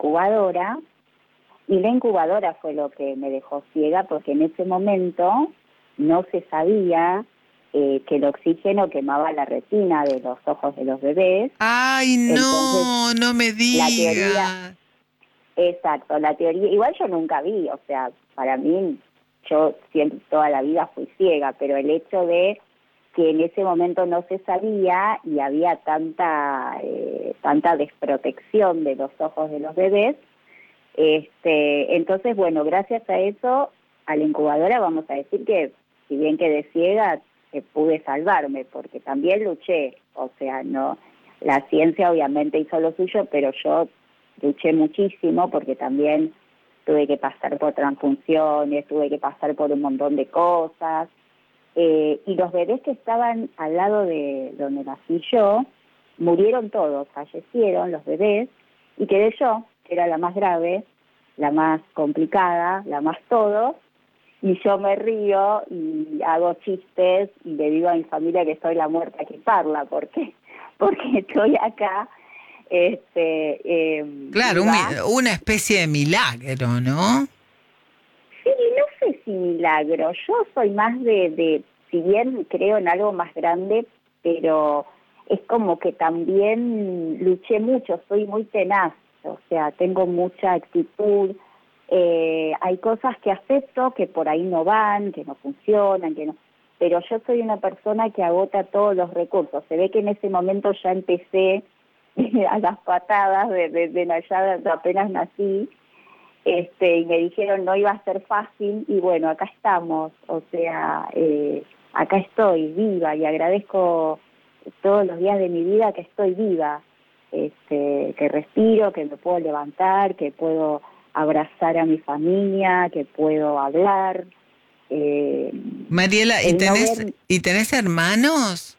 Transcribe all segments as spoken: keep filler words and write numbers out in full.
incubadora, y la incubadora fue lo que me dejó ciega, porque en ese momento no se sabía eh, que el oxígeno quemaba la retina de los ojos de los bebés. Ay, Entonces, no, no me la teoría, digas. exacto, la teoría, igual yo nunca vi, o sea, para mí, yo siempre toda la vida fui ciega, pero el hecho de que en ese momento no se sabía y había tanta eh, tanta desprotección de los ojos de los bebés, este, entonces, bueno, gracias a eso, a la incubadora vamos a decir que, si bien quedé ciega, eh, pude salvarme, porque también luché, o sea, no, la ciencia obviamente hizo lo suyo, pero yo luché muchísimo porque también tuve que pasar por transfunciones, tuve que pasar por un montón de cosas, eh, y los bebés que estaban al lado de donde nací yo, murieron todos, fallecieron los bebés, y quedé yo, que era la más grave, la más complicada, la más todo, y yo me río y hago chistes y le digo a mi familia que soy la muerta que parla, porque porque estoy acá. Este, eh, Claro, un mi- viva. una especie de milagro, ¿no? Sí, no sé si milagro. Yo soy más de, de, si bien creo en algo más grande, pero es como que también luché mucho, soy muy tenaz, o sea, tengo mucha actitud. Eh, hay cosas que acepto que por ahí no van, que no funcionan, que no. Pero yo soy una persona que agota todos los recursos. Se ve que en ese momento ya empecé a las patadas de, de, de la ya apenas nací. Este, y me dijeron no iba a ser fácil, y bueno, acá estamos, o sea, eh, acá estoy viva y agradezco todos los días de mi vida que estoy viva, este, que respiro, que me puedo levantar, que puedo abrazar a mi familia, que puedo hablar. Eh, Mariela, ¿y el no tenés, ver, y tenés hermanos?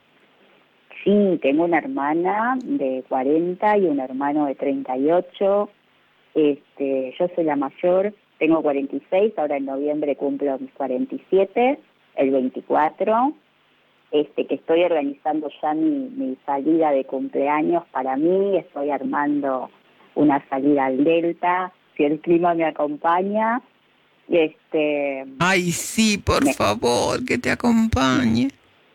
sí, tengo una hermana de cuarenta y un hermano de treinta y ocho. Este, yo soy la mayor, tengo cuarenta y seis, ahora en noviembre cumplo mis cuarenta y siete, el veinticuatro, este, que estoy organizando ya mi, mi salida de cumpleaños para mí, estoy armando una salida al Delta, si el clima me acompaña, este, Ay, sí, por me, favor, que te acompañe.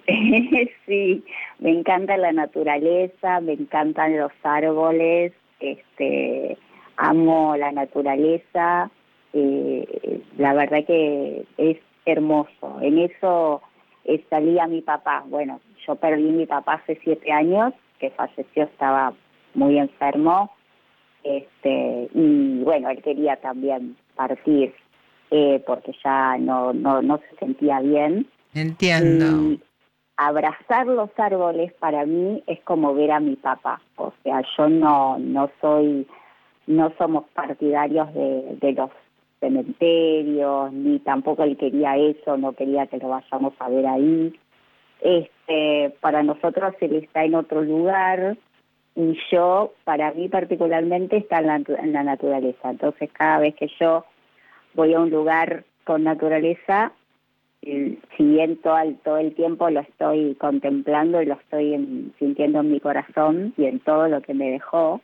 sí, me encanta la naturaleza, me encantan los árboles, este, amo la naturaleza, eh, la verdad que es hermoso. En eso eh, salía mi papá. Bueno, yo perdí a mi papá hace siete años, que falleció, estaba muy enfermo, este, y bueno, él quería también partir eh, porque ya no, no, no se sentía bien. Entiendo. Y abrazar los árboles para mí es como ver a mi papá. O sea, yo no no soy, no somos partidarios de, de los cementerios, ni tampoco él quería eso, no quería que lo vayamos a ver ahí. Este, para nosotros él está en otro lugar, y yo, para mí particularmente, está en la, en la naturaleza. Entonces, cada vez que yo voy a un lugar con naturaleza, eh, si bien todo el, todo el tiempo lo estoy contemplando y lo estoy en, sintiendo en mi corazón y en todo lo que me dejó,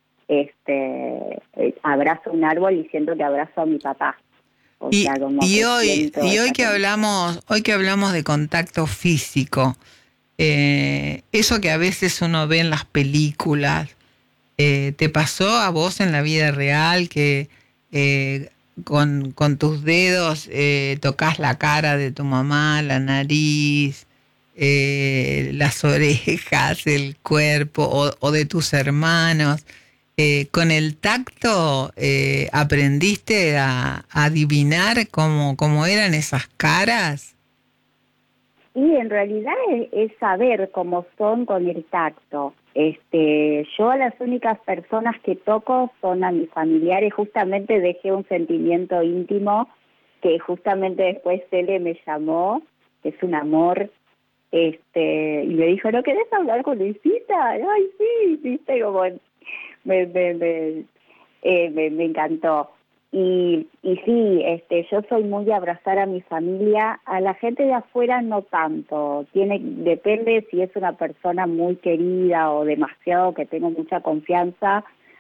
este, eh, abrazo un árbol y siento que abrazo a mi papá. O Y, sea, como y que hoy, siento y hoy esa que conexión. hablamos, hoy que hablamos de contacto físico, eh, eso que a veces uno ve en las películas, eh, ¿te pasó a vos en la vida real que eh, con, con tus dedos eh, tocas la cara de tu mamá, la nariz, eh, las orejas, el cuerpo o, o de tus hermanos? Eh, con el tacto eh, aprendiste a, a adivinar cómo, cómo eran esas caras. Y en realidad es, es saber cómo son con el tacto. Este, yo a las únicas personas que toco son a mis familiares. Justamente dejé un sentimiento íntimo que justamente después Cele me llamó, que es un amor, este, y me dijo, ¿no querés hablar con Luisita? Ay, sí, viste, como me, me, me, eh, me, me encantó. Y, y sí, este, yo soy muy de abrazar a mi familia, a la gente de afuera no tanto, tiene, depende si es una persona muy querida o demasiado que tengo mucha confianza,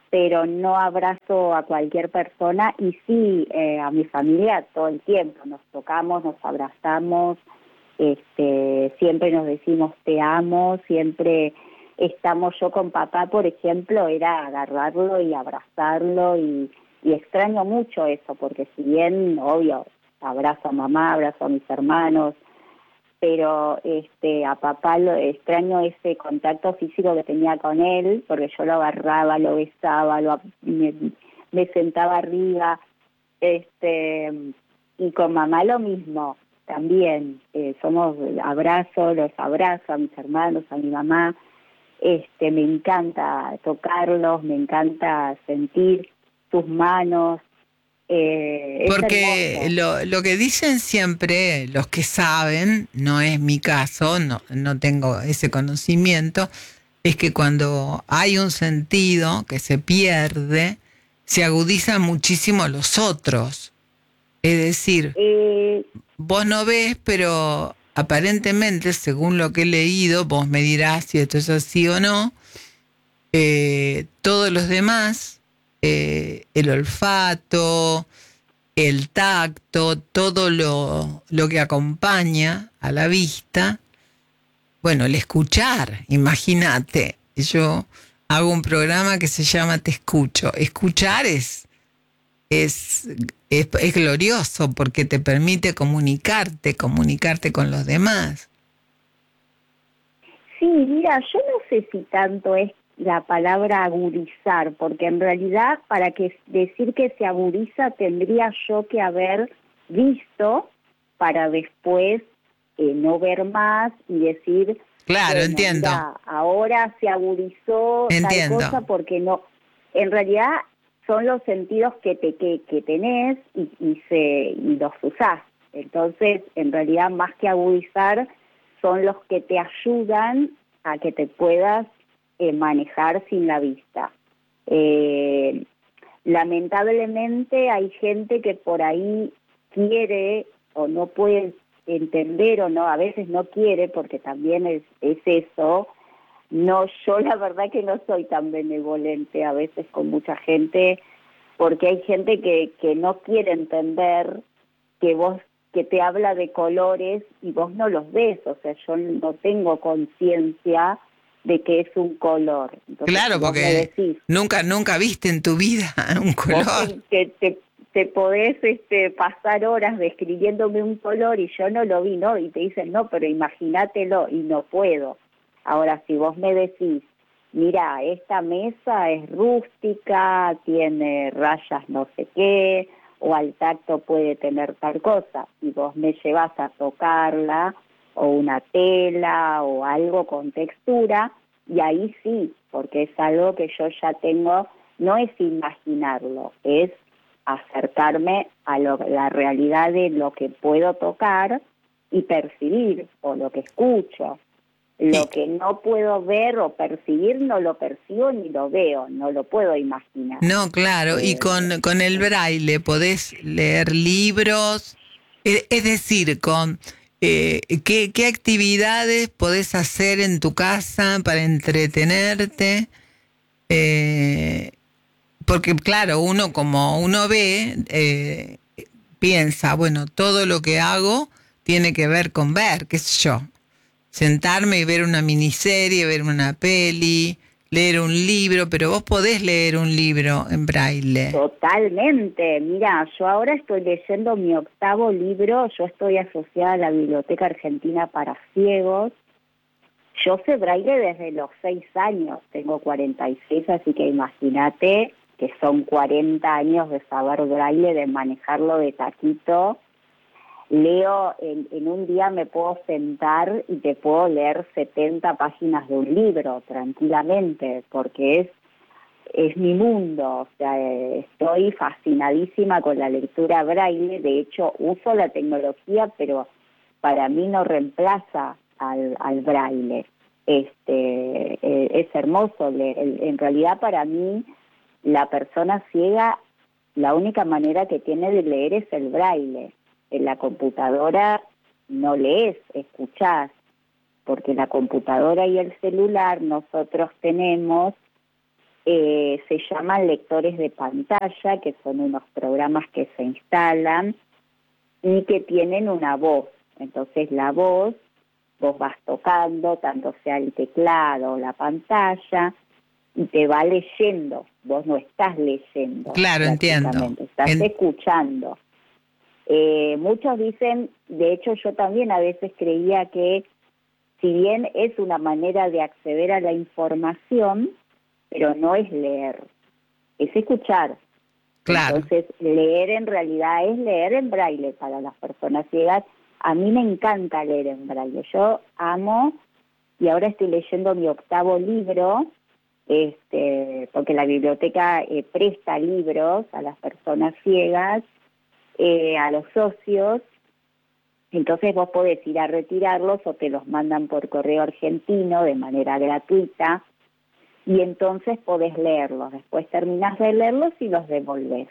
pero no abrazo a cualquier persona y sí eh, a mi familia todo el tiempo. Nos tocamos, nos abrazamos, este, siempre nos decimos te amo, siempre estamos. Yo con papá, por ejemplo, era agarrarlo y abrazarlo y, y extraño mucho eso, porque si bien, obvio, abrazo a mamá, abrazo a mis hermanos, pero este a papá lo extraño, ese contacto físico que tenía con él, porque yo lo agarraba, lo besaba, lo, me, me sentaba arriba, este y con mamá lo mismo también. Eh, somos abrazo, los abrazo a mis hermanos, a mi mamá. Este me encanta tocarlos, me encanta sentir sus manos. Eh, es Porque hermoso. lo, lo que dicen siempre los que saben, no es mi caso, no, no tengo ese conocimiento, es que cuando hay un sentido que se pierde, se agudizan muchísimo los otros. Es decir, Eh, vos no ves, pero aparentemente, según lo que he leído, vos me dirás si esto es así o no, eh, todos los demás, eh, el olfato, el tacto, todo lo, lo que acompaña a la vista, bueno, el escuchar, imagínate, yo hago un programa que se llama Te Escucho. Escuchar es, es, es, es glorioso porque te permite comunicarte, comunicarte con los demás. Sí, mira, yo no sé si tanto es la palabra agudizar, porque en realidad para que decir que se agudiza tendría yo que haber visto para después eh, no ver más y decir, Claro, bueno, entiendo, mira, ahora se agudizó tal entiendo. cosa porque no. En realidad son los sentidos que te que, que tenés y, y se y los usás. Entonces, en realidad, más que agudizar, son los que te ayudan a que te puedas eh, manejar sin la vista. Eh, lamentablemente hay gente que por ahí quiere o no puede entender o no, a veces no quiere, porque también es, es eso. No, yo la verdad que no soy tan benevolente a veces con mucha gente, porque hay gente que, que no quiere entender que vos, que te habla de colores y vos no los ves. O sea, yo no tengo conciencia de que es un color. Entonces, Claro, si vos me porque decís, nunca, nunca viste en tu vida un vos color. te, te, te, te podés este, pasar horas describiéndome un color y yo no lo vi, ¿no? Y te dicen, no, pero imagínatelo, y no puedo. Ahora, si vos me decís, mira, esta mesa es rústica, tiene rayas no sé qué, o al tacto puede tener tal cosa, y vos me llevas a tocarla, o una tela, o algo con textura, y ahí sí, porque es algo que yo ya tengo, no es imaginarlo, es acercarme a lo, la realidad de lo que puedo tocar y percibir, o lo que escucho. Y, Lo que no puedo ver o percibir, no lo percibo ni lo veo, no lo puedo imaginar. no, claro, y Eh, con, con el braille podés leer libros, e- es decir, con eh, ¿qué, qué actividades podés hacer en tu casa para entretenerte. Eh, porque claro, uno como uno ve, eh, piensa, bueno, todo lo que hago tiene que ver con ver, qué sé yo, sentarme y ver una miniserie, ver una peli, leer un libro, pero vos podés leer un libro en braille. Totalmente. Mira, yo ahora estoy leyendo mi octavo libro. Yo estoy asociada a la Biblioteca Argentina para Ciegos. Yo sé braille desde los seis años, tengo cuarenta y seis, así que imagínate que son cuarenta años de saber braille, de manejarlo de taquito. Leo, en, en un día me puedo sentar y te puedo leer setenta páginas de un libro tranquilamente, porque es es mi mundo. O sea, eh, estoy fascinadísima con la lectura braille. De hecho, uso la tecnología, pero para mí no reemplaza al, al braille. Este, eh, es hermoso. Le, el, en realidad, para mí, la persona ciega, la única manera que tiene de leer es el braille. En la computadora no lees, escuchás, porque la computadora y el celular nosotros tenemos eh, se llaman lectores de pantalla, que son unos programas que se instalan y que tienen una voz. Entonces la voz, vos vas tocando, tanto sea el teclado o la pantalla, y te va leyendo. Vos no estás leyendo. Claro, entiendo. Estás En... escuchando. Eh, muchos dicen, de hecho yo también a veces creía que si bien es una manera de acceder a la información, pero no es leer, es escuchar. Claro. Entonces, leer en realidad es leer en braille para las personas ciegas. A mí me encanta leer en braille. Yo amo, y ahora estoy leyendo mi octavo libro, este, porque la biblioteca eh, presta libros a las personas ciegas, eh, a los socios. Entonces vos podés ir a retirarlos o te los mandan por correo argentino de manera gratuita, y entonces podés leerlos. Después terminás de leerlos y los devolvés.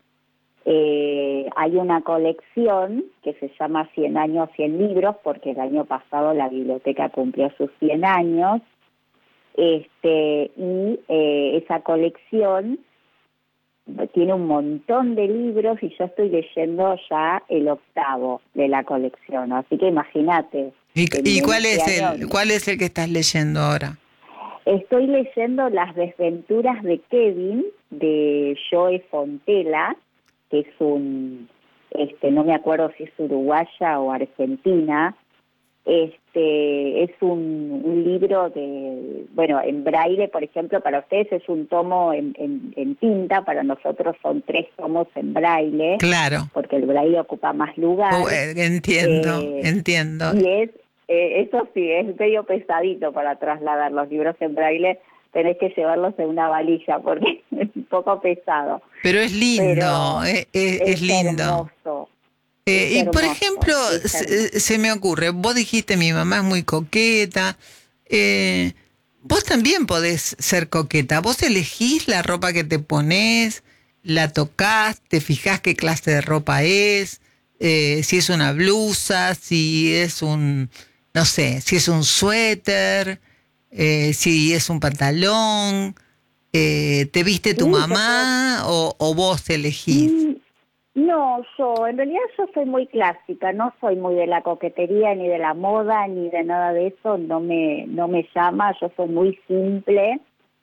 Eh, hay una colección que se llama cien años, cien libros, porque el año pasado la biblioteca cumplió sus cien años, este, y eh, esa colección tiene un montón de libros y yo estoy leyendo ya el octavo de la colección, así que imagínate. ¿Y, y cuál este es año, el cuál es el que estás leyendo ahora? Estoy leyendo Las desventuras de Kevin, de Joe Fontela, que es un, este, no me acuerdo si es uruguaya o argentina. Este es un, un libro de, bueno, en braille, por ejemplo, para ustedes es un tomo en, en, en tinta, para nosotros son tres tomos en braille, claro, porque el braille ocupa más lugar. oh, eh, entiendo, eh, entiendo. Y es, eh, eso sí, es medio pesadito para trasladar los libros en braille, tenés que llevarlos en una valija, porque es un poco pesado. Pero es lindo, Pero eh, eh, es, es lindo. hermoso. Eh, Es y por hermoso, ejemplo, es se, hermoso. se me ocurre, vos dijiste mi mamá es muy coqueta, eh, vos también podés ser coqueta, vos elegís la ropa que te pones, la tocas, te fijás qué clase de ropa es, eh, si es una blusa, si es un, no sé, si es un suéter, eh, si es un pantalón, eh, ¿te viste tu Sí, yo puedo. mamá o, o vos elegís? Mm, No, yo, en realidad yo soy muy clásica, no soy muy de la coquetería, ni de la moda, ni de nada de eso, no me, no me llama, yo soy muy simple.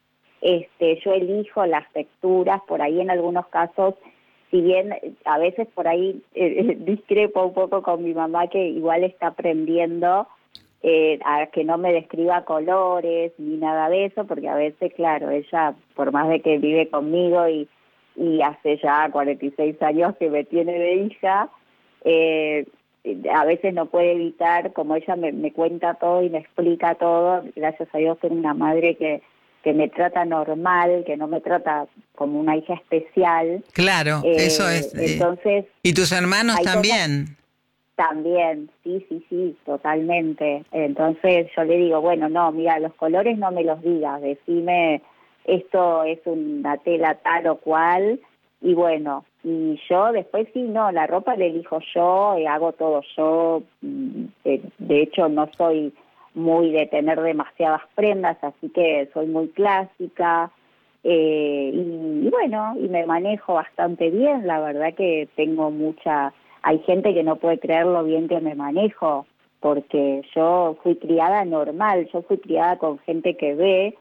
Este, yo elijo las texturas, por ahí en algunos casos, si bien eh, a veces por ahí eh, discrepo un poco con mi mamá, que igual está aprendiendo eh, a que no me describa colores ni nada de eso, porque a veces, claro, ella, por más de que vive conmigo y, y hace ya cuarenta y seis años que me tiene de hija, eh, a veces no puede evitar, como ella me, me cuenta todo y me explica todo, gracias a Dios tengo una madre que que me trata normal, que no me trata como una hija especial. Claro, eso Eh, es. eh, entonces, ¿Y tus hermanos hay cosas también? también, sí, sí, sí, totalmente. Entonces yo le digo, bueno, no, mira, los colores no me los digas, decime esto es una tela tal o cual, y bueno, y yo después sí, no, la ropa la elijo yo, eh, hago todo yo, mm, de, de hecho no soy muy de tener demasiadas prendas, así que soy muy clásica, eh, y, y bueno, y me manejo bastante bien, la verdad que tengo mucha... Hay gente que no puede creer lo bien que me manejo, porque yo fui criada normal, yo fui criada con gente que ve,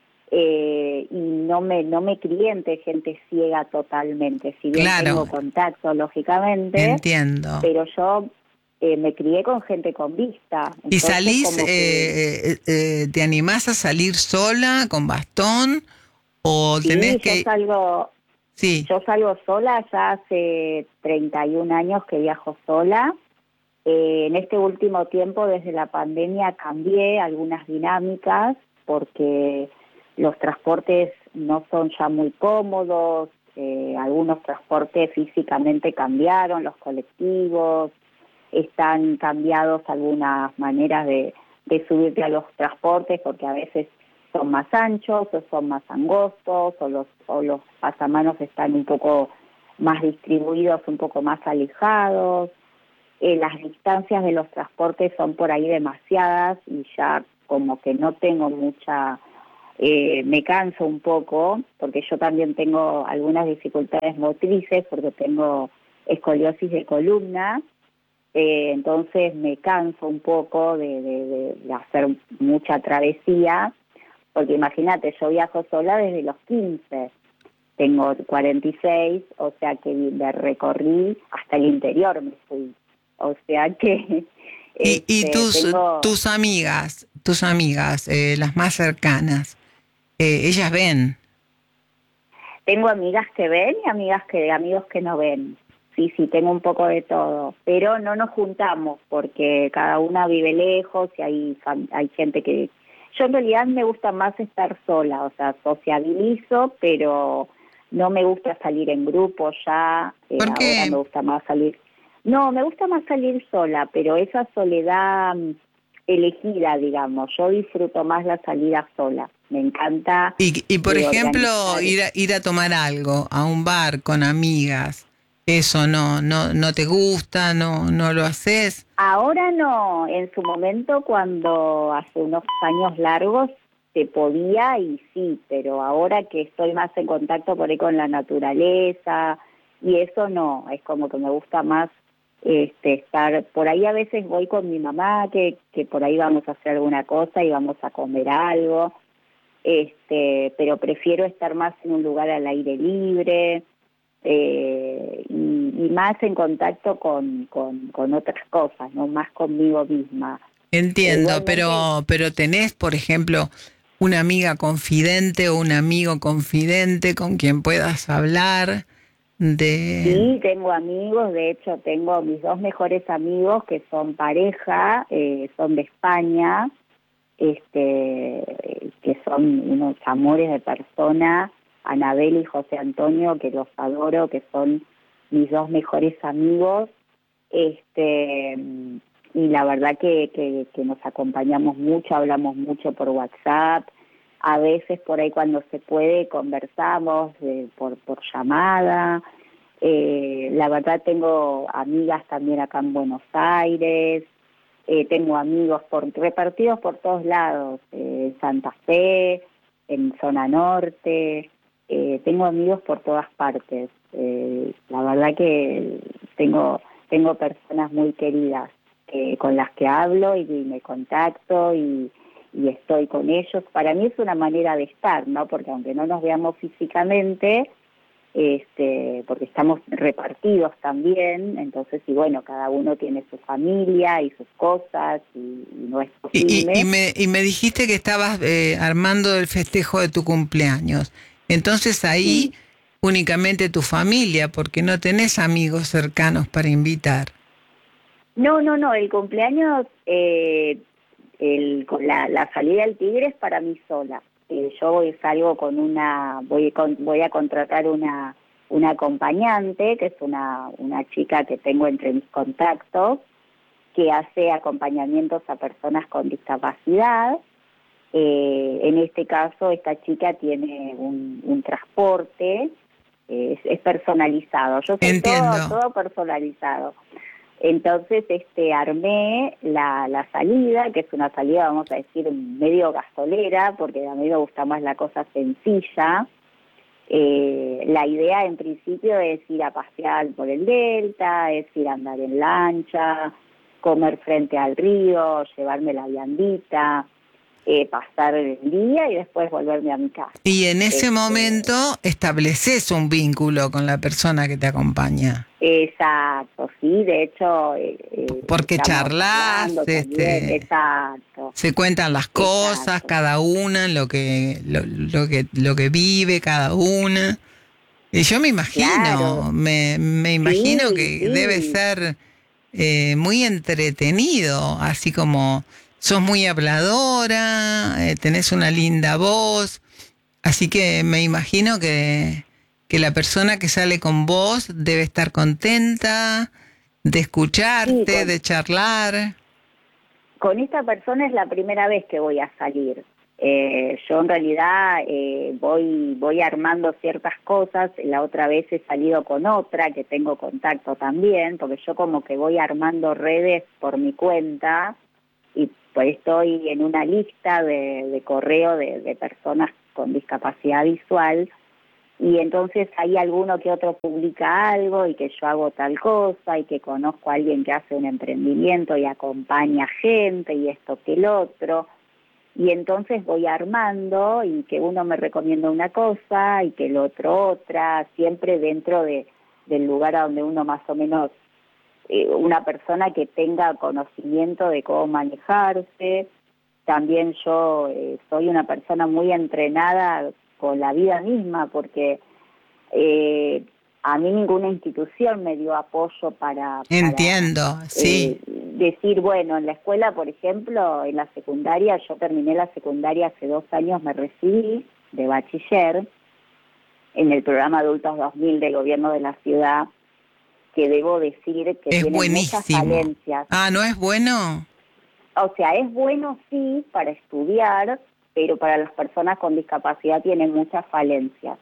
eh, y no me no me crié entre gente ciega totalmente, si bien Claro, tengo contacto, lógicamente, entiendo. pero yo eh, me crié con gente con vista, ¿Y entonces salís, como que eh, eh, eh, te animás a salir sola, con bastón, o tenés sí, yo que... salgo, Sí, yo salgo sola, ya hace treinta y un años que viajo sola. Eh, en este último tiempo, desde la pandemia, cambié algunas dinámicas porque los transportes no son ya muy cómodos, eh, algunos transportes físicamente cambiaron, los colectivos, están cambiados algunas maneras de, de subirte a los transportes porque a veces son más anchos o son más angostos o los, o los pasamanos están un poco más distribuidos, un poco más alejados. Eh, las distancias de los transportes son por ahí demasiadas y ya como que no tengo mucha eh, me canso un poco, porque yo también tengo algunas dificultades motrices, porque tengo escoliosis de columna, eh, entonces me canso un poco de, de, de, de hacer mucha travesía, porque imagínate, yo viajo sola desde los quince, tengo cuarenta y seis, o sea que me recorrí hasta el interior, me fui, o sea que... Y, y este, tus, tengo, tus amigas, tus amigas, eh, las más cercanas, eh, ellas ven. tengo amigas que ven y amigas que amigos que no ven. Sí, sí, tengo un poco de todo, pero no nos juntamos porque cada una vive lejos y hay fam- hay gente que... Yo en realidad me gusta más estar sola, o sea, sociabilizo, pero no me gusta salir en grupo ya, eh, ¿Por ahora me qué? gusta más salir... No, me gusta más salir sola, pero esa soledad mm, elegida, digamos, yo disfruto más la salida sola, me encanta Y, y por eh, ejemplo, organizar. ir a, ir a tomar algo a un bar con amigas, eso no, no, no te gusta, no, no lo haces. Ahora no, en su momento cuando hace unos años largos se podía y sí, pero ahora que estoy más en contacto por ahí con la naturaleza y eso no, es como que me gusta más este estar, por ahí a veces voy con mi mamá que, que por ahí vamos a hacer alguna cosa y vamos a comer algo, este, pero prefiero estar más en un lugar al aire libre, eh, y, y más en contacto con, con, con otras cosas, no más conmigo misma. Eh, Entiendo, igualmente, pero, pero tenés, por ejemplo, una amiga confidente o un amigo confidente con quien puedas hablar de... sí, tengo amigos, de hecho tengo mis dos mejores amigos que son pareja, eh, son de España, este, que son unos amores de persona, Anabel y José Antonio, que los adoro, que son mis dos mejores amigos, este, y la verdad que, que, que nos acompañamos mucho, hablamos mucho por WhatsApp, a veces por ahí cuando se puede conversamos eh, por, por llamada, eh, la verdad tengo amigas también acá en Buenos Aires, eh, tengo amigos por, repartidos por todos lados, eh, en Santa Fe, en zona norte, eh, tengo amigos por todas partes. Eh, la verdad que tengo tengo personas muy queridas eh, con las que hablo y, y me contacto y, y estoy con ellos. Para mí es una manera de estar, ¿no? Porque aunque no nos veamos físicamente, este, porque estamos repartidos también, entonces, y bueno, cada uno tiene su familia y sus cosas y, y no es Y, y, y, posible. me, y me dijiste que estabas eh, armando el festejo de tu cumpleaños. Entonces ahí Sí. únicamente tu familia, porque no tenés amigos cercanos para invitar. No, no, no, el cumpleaños, eh, el, con la, la salida del Tigre es para mí sola. Eh, yo voy, salgo con una, voy, con, voy a contratar una, una acompañante, que es una, una chica que tengo entre mis contactos, que hace acompañamientos a personas con discapacidad. Eh, en este caso, esta chica tiene un, un transporte, eh, es, es personalizado. Yo soy todo, Entiendo. todo personalizado. Entonces, este, armé la, la salida, que es una salida, vamos a decir, medio gasolera, porque a mí me gusta más la cosa sencilla. Eh, la idea, en principio, es ir a pasear por el delta, es ir a andar en lancha, comer frente al río, llevarme la viandita, eh, pasar el día y después volverme a mi casa. Y en ese Este, momento estableces un vínculo con la persona que te acompaña. exacto, sí, de hecho eh, eh, Porque estamos charlas, hablando también, este, exacto, se cuentan las cosas, exacto, cada una, lo que, lo, lo que, lo que vive cada una. Y yo me claro, imagino, me, me imagino sí, que debe sí, ser eh, muy entretenido, así como sos muy habladora, eh, tenés una linda voz, así que me imagino que, que la persona que sale con vos debe estar contenta de sí, escucharte, con, de charlar. con esta persona es la primera vez que voy a salir. Eh, yo en realidad eh, voy voy armando ciertas cosas, la otra vez he salido con otra que tengo contacto también, porque yo como que voy armando redes por mi cuenta y pues estoy en una lista de, de correo de, de personas con discapacidad visual, y entonces hay alguno que otro publica algo y que yo hago tal cosa y que conozco a alguien que hace un emprendimiento y acompaña gente y esto que el otro, y entonces voy armando y que uno me recomienda una cosa y que el otro otra, siempre dentro de, del lugar a donde uno más o menos, eh, una persona que tenga conocimiento de cómo manejarse. También yo eh, soy una persona muy entrenada con la vida misma, porque eh, a mí ninguna institución me dio apoyo para... Entiendo, para, sí. Eh, decir, bueno, en la escuela, por ejemplo, en la secundaria, yo terminé la secundaria hace dos años, me recibí de bachiller en el programa Adultos dos mil del gobierno de la ciudad, que debo decir que Es tiene muchas buenísimo. falencias. Ah, ¿no es bueno? O sea, es bueno sí para estudiar, pero para las personas con discapacidad tiene muchas falencias.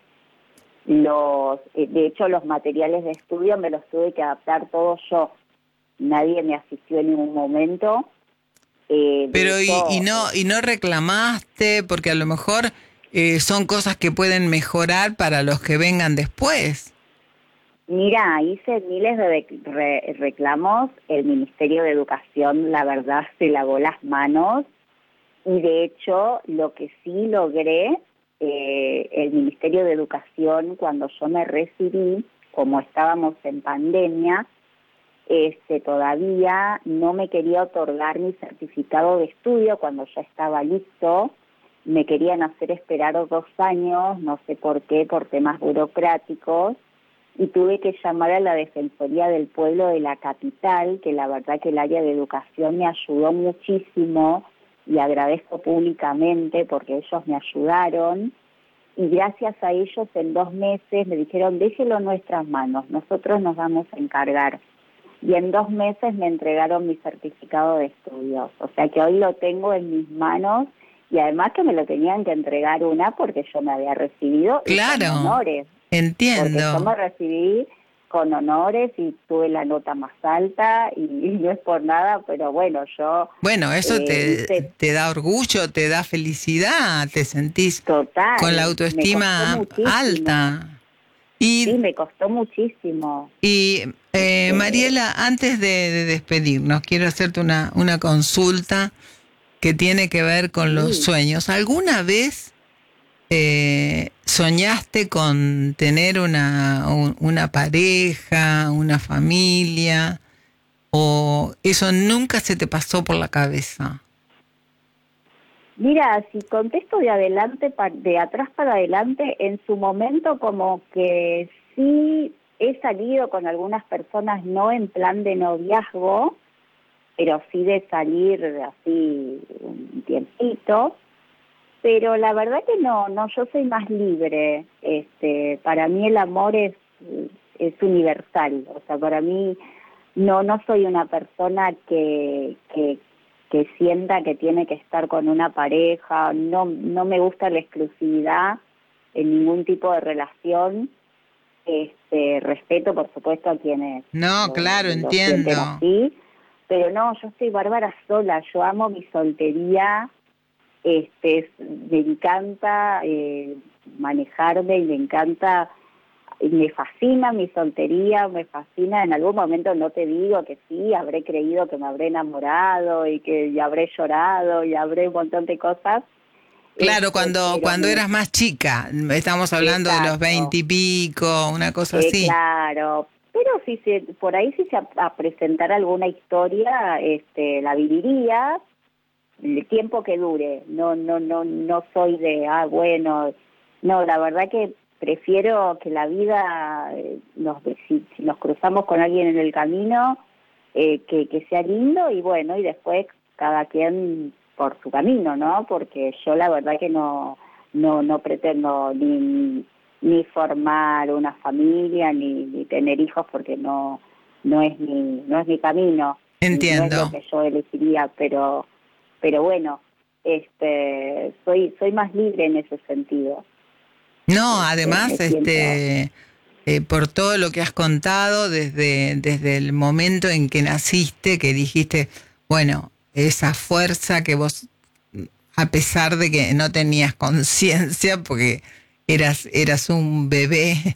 Los, eh, de hecho, los materiales de estudio me los tuve que adaptar todos yo. Nadie me asistió en ningún momento. Eh, Pero y, hecho, y no y no reclamaste, porque a lo mejor eh, son cosas que pueden mejorar para los que vengan después. Mira, hice miles de rec- re- reclamos. El Ministerio de Educación, la verdad, se lavó las manos. Y de hecho, lo que sí logré, eh, el Ministerio de Educación, cuando yo me recibí, como estábamos en pandemia, este, todavía no me quería otorgar mi certificado de estudio cuando ya estaba listo. Me querían hacer esperar dos años, no sé por qué, por temas burocráticos, y tuve que llamar a la Defensoría del Pueblo de la capital, que la verdad que el área de educación me ayudó muchísimo, y agradezco públicamente porque ellos me ayudaron, y gracias a ellos en dos meses me dijeron, déjelo en nuestras manos, nosotros nos vamos a encargar. Y en dos meses me entregaron mi certificado de estudios, o sea que hoy lo tengo en mis manos, y además que me lo tenían que entregar una porque yo me había recibido Claro, y con honores. entiendo. Porque yo me recibí con honores y tuve la nota más alta, y, y no es por nada, pero bueno, yo... Bueno, eso eh, te, hice, te da orgullo, te da felicidad, te sentís total, con la me autoestima costó muchísimo. alta. Y, Sí, me costó muchísimo. y eh, Este, Mariela, antes de, de despedirnos, quiero hacerte una, una consulta que tiene que ver con los sí. sueños. ¿Alguna vez eh, soñaste con tener una, un- una pareja, una familia, o eso nunca se te pasó por la cabeza? Mira, si contesto de adelante, pa- de atrás para adelante, en su momento como que sí he salido con algunas personas, no en plan de noviazgo, pero sí de salir así un tiempito, pero la verdad que no, no, yo soy más libre. Este, para mí el amor es, es universal, o sea, para mí no, no soy una persona que, que que sienta que tiene que estar con una pareja, no, no me gusta la exclusividad en ningún tipo de relación. Este, respeto por supuesto a quienes No, lo, claro, lo sienten entiendo. así, pero no, yo soy bárbara sola, yo amo mi soltería, este, me encanta eh, manejarme y me encanta, me fascina mi soltería, me fascina. En algún momento no te digo que sí, habré creído que me habré enamorado y que y habré llorado y habré un montón de cosas. Claro, Este, cuando, pero cuando me- eras más chica, estamos hablando de los exacto, veinte y pico, una cosa eh, así. claro. Pero si se, por ahí si se a, a presentar alguna historia, este, la viviría el tiempo que dure. No, no, no, no soy de, ah, bueno, no, la verdad que prefiero que la vida, eh, nos, si, si nos cruzamos con alguien en el camino, eh, que, que sea lindo, y bueno, y después cada quien por su camino, ¿no? Porque yo la verdad que no, no, no pretendo ni, ni formar una familia, ni, ni tener hijos, porque no, no es mi, no es mi camino, no es lo Entiendo. que yo elegiría, pero, pero bueno, este, soy, soy más libre en ese sentido. No, Este, además, me siento, este, eh, por todo lo que has contado desde, desde el momento en que naciste, que dijiste, bueno, esa fuerza que vos, a pesar de que no tenías conciencia, porque eras, eras un bebé.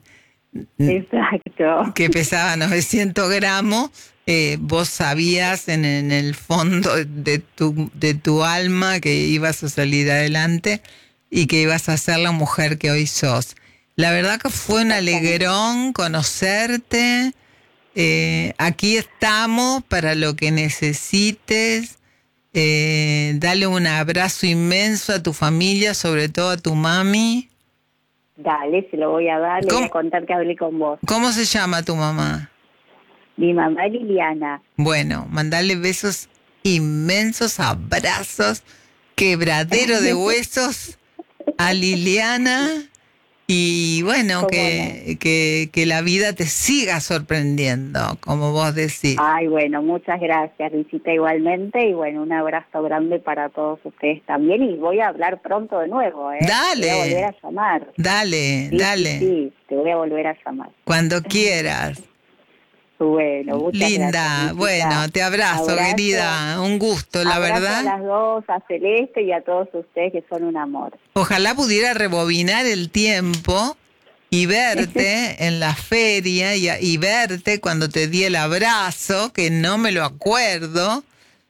Exacto. Que pesaba novecientos gramos, eh, vos sabías en, en el fondo de tu, de tu alma que ibas a salir adelante y que ibas a ser la mujer que hoy sos. La verdad que fue un alegrón conocerte. Eh, aquí estamos para lo que necesites. Eh, dale un abrazo inmenso a tu familia, sobre todo a tu mami. Dale, se lo voy a dar, le voy a contar que hablé con vos. ¿Cómo se llama tu mamá? Mi mamá Liliana. Bueno, mandale besos inmensos, abrazos, quebradero de huesos a Liliana y bueno, que, no? que, que la vida te siga sorprendiendo, como vos decís. Ay, bueno, muchas gracias, Luisita, igualmente, y bueno, un abrazo grande para todos ustedes también, y voy a hablar pronto de nuevo, ¿eh? Dale. Te voy a volver a llamar. Dale, sí, dale. Sí, sí, te voy a volver a llamar. Cuando quieras. Bueno, muchas Linda, gracias, bueno, te abrazo, abrazo, querida, un gusto, la abrazo verdad. A las dos, a Celeste y a todos ustedes que son un amor. Ojalá pudiera rebobinar el tiempo y verte en la feria y, y verte cuando te di el abrazo, que no me lo acuerdo,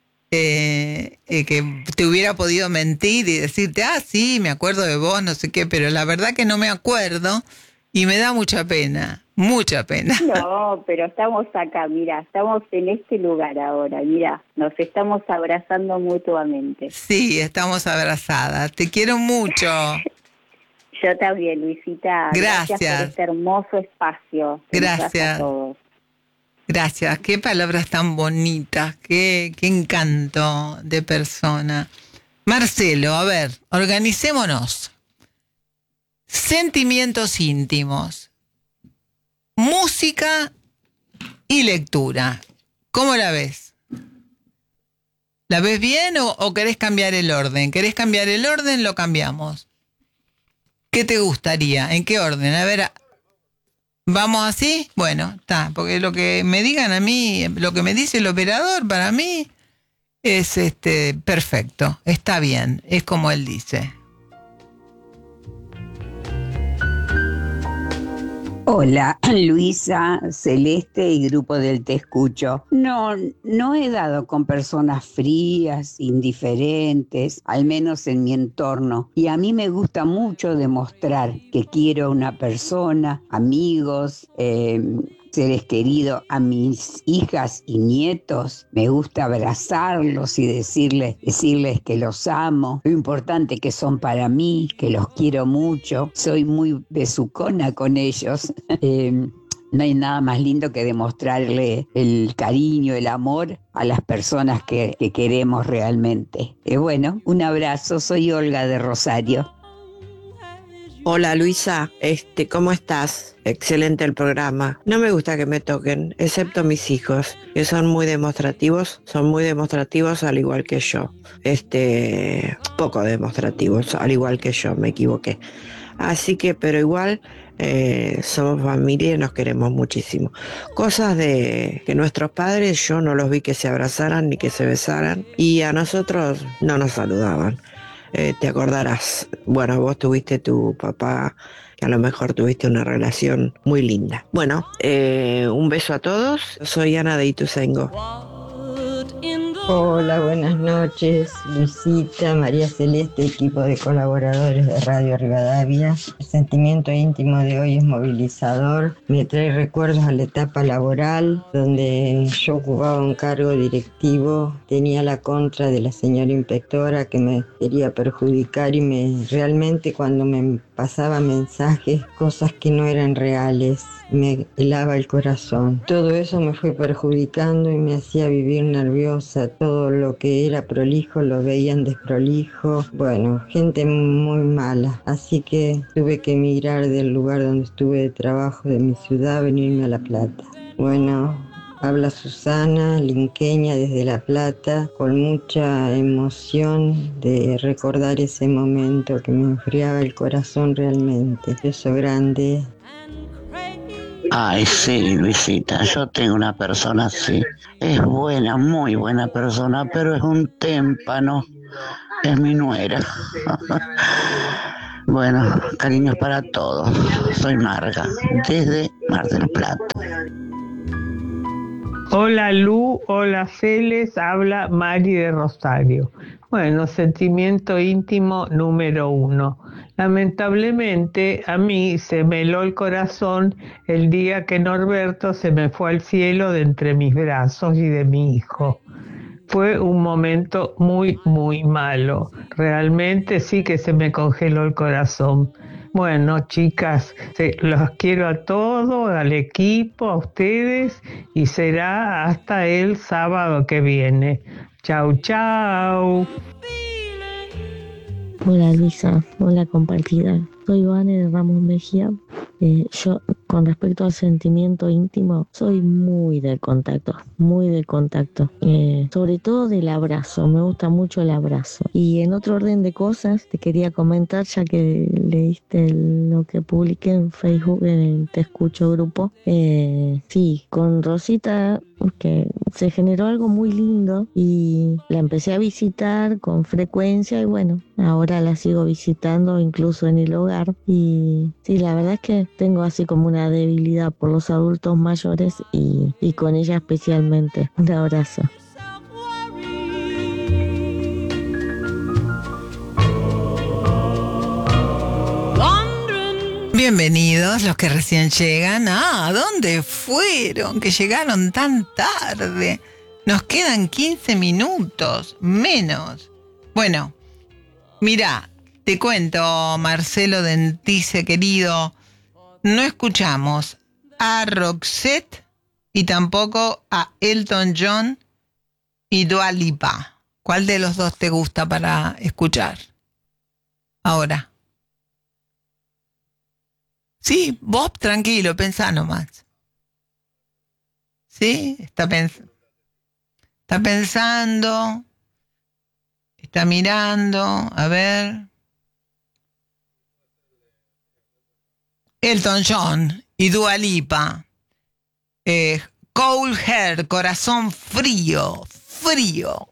eh, eh, que te hubiera podido mentir y decirte, ah, sí, me acuerdo de vos, no sé qué, pero la verdad que no me acuerdo y me da mucha pena. Mucha pena. No, pero estamos acá, mira, estamos en este lugar ahora, mira, nos estamos abrazando mutuamente. Sí, estamos abrazadas. Te quiero mucho. Yo también, Luisita. Gracias. Gracias por este hermoso espacio. Gracias. A todos. Gracias. Qué palabras tan bonitas, qué, qué encanto de persona. Marcelo, a ver, organicémonos. Sentimientos íntimos. Música y lectura. ¿Cómo la ves? ¿La ves bien o, o querés cambiar el orden? ¿Querés cambiar el orden? Lo cambiamos. ¿Qué te gustaría? ¿En qué orden? A ver, ¿vamos así? Bueno, está, porque lo que me digan a mí, lo que me dice el operador, para mí es este perfecto, está bien, es como él dice. Hola, Luisa, Celeste y grupo del Te Escucho. No, no he dado con personas frías, indiferentes, al menos en mi entorno. Y a mí me gusta mucho demostrar que quiero a una persona, amigos, eh, seres queridos, a mis hijas y nietos. Me gusta abrazarlos y decirles, decirles que los amo, lo importante que son para mí, que los quiero mucho. Soy muy besucona con ellos. eh, no hay nada más lindo que demostrarle el cariño, el amor a las personas que, que queremos realmente. Eh, bueno, un abrazo. Soy Olga de Rosario. Hola Luisa, este, ¿cómo estás? Excelente el programa. No me gusta que me toquen, excepto mis hijos, que son muy demostrativos, son muy demostrativos al igual que yo. Este, poco demostrativos, al igual que yo, me equivoqué. Así que, pero igual, eh, somos familia y nos queremos muchísimo. Cosas de que nuestros padres, yo no los vi que se abrazaran ni que se besaran, y a nosotros no nos saludaban. Eh, te acordarás, bueno, vos tuviste tu papá, que a lo mejor tuviste una relación muy linda. Bueno, eh, un beso a todos. Soy Ana de Ituzaingó. Hola, buenas noches, Luisita, María Celeste, equipo de colaboradores de Radio Rivadavia. El sentimiento íntimo de hoy es movilizador, me trae recuerdos a la etapa laboral, donde yo ocupaba un cargo directivo, tenía la contra de la señora inspectora que me quería perjudicar y me realmente cuando me pasaba mensajes, cosas que no eran reales, me helaba el corazón. Todo eso me fue perjudicando y me hacía vivir nerviosa. Todo lo que era prolijo lo veían desprolijo. Bueno, gente muy mala. Así que tuve que emigrar del lugar donde estuve de trabajo de mi ciudad, venirme a La Plata. Bueno, habla Susana, linqueña desde La Plata, con mucha emoción de recordar ese momento que me enfriaba el corazón realmente. Beso grande. Ay, sí, Luisita, yo tengo una persona así. Es buena, muy buena persona, pero es un témpano. Es mi nuera. Bueno, cariños para todos. Soy Marga, desde Mar del Plata. Hola Lu, hola Celes, habla Mari de Rosario. Bueno, sentimiento íntimo número uno. Lamentablemente a mí se me heló el corazón el día que Norberto se me fue al cielo de entre mis brazos y de mi hijo. Fue un momento muy, muy malo. Realmente sí que se me congeló el corazón. Bueno, chicas, se- los quiero a todos, al equipo, a ustedes, y será hasta el sábado que viene. Chau, chau. Hola Luisa, hola compartida. Soy Vane de Ramos Mejía. Eh, yo, con respecto al sentimiento íntimo, soy muy del contacto, muy del contacto. Eh, sobre todo del abrazo, me gusta mucho el abrazo. Y en otro orden de cosas, te quería comentar, ya que leíste lo que publiqué en Facebook, en el Te Escucho grupo. Eh, sí, con Rosita, que se generó algo muy lindo y la empecé a visitar con frecuencia y bueno, ahora la sigo visitando incluso en el hogar y sí, la verdad es que tengo así como una debilidad por los adultos mayores y, y con ella especialmente. Un abrazo. Bienvenidos los que recién llegan. Ah, ¿dónde fueron? Que llegaron tan tarde. Nos quedan quince minutos, menos. Bueno, mira, te cuento, Marcelo Dentice, querido, no escuchamos a Roxette y tampoco a Elton John y Dua Lipa. ¿Cuál de los dos te gusta para escuchar ahora? Sí, vos tranquilo, pensá nomás. ¿Sí? Está, pens- está pensando, está mirando, a ver. Elton John y Dua Lipa. Eh, Cold Heart, corazón frío, frío.